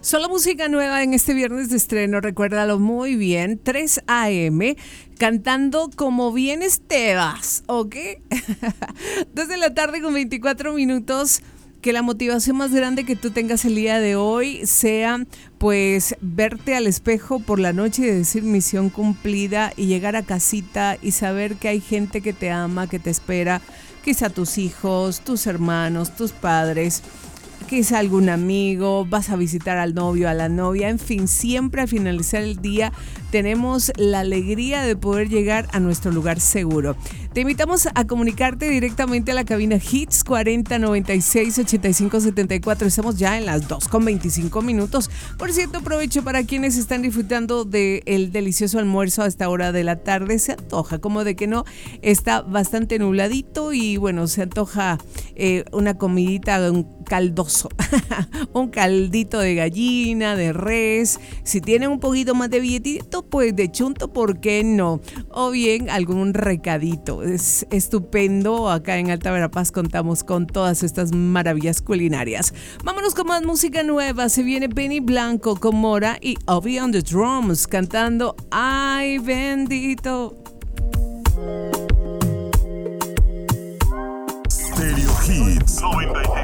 Solo música nueva en este viernes de estreno, recuérdalo muy bien, 3 a.m., cantando Como vienes te vas, ¿ok? 2 de la tarde con 24 minutos. Que la motivación más grande que tú tengas el día de hoy sea pues verte al espejo por la noche y decir misión cumplida y llegar a casita y saber que hay gente que te ama, que te espera, quizá tus hijos, tus hermanos, tus padres, quizá algún amigo, vas a visitar al novio, a la novia, en fin, siempre al finalizar el día tenemos la alegría de poder llegar a nuestro lugar seguro. Te invitamos a comunicarte directamente a la cabina Hits 40 96 85 74. Estamos ya en las 2:25 minutos. Por cierto, aprovecho para quienes están disfrutando del delicioso almuerzo a esta hora de la tarde. Se antoja, como de que no, está bastante nubladito y bueno, se antoja una comidita, un caldoso, un caldito de gallina, de res. Si tienen un poquito más de billetito, pues de chunto, ¿por qué no? O bien algún recadito. Es estupendo. Acá en Alta Verapaz contamos con todas estas maravillas culinarias. Vámonos con más música nueva. Se viene Benny Blanco con Mora y Obi on the Drums cantando Ay bendito. Stereo Hits 96.7.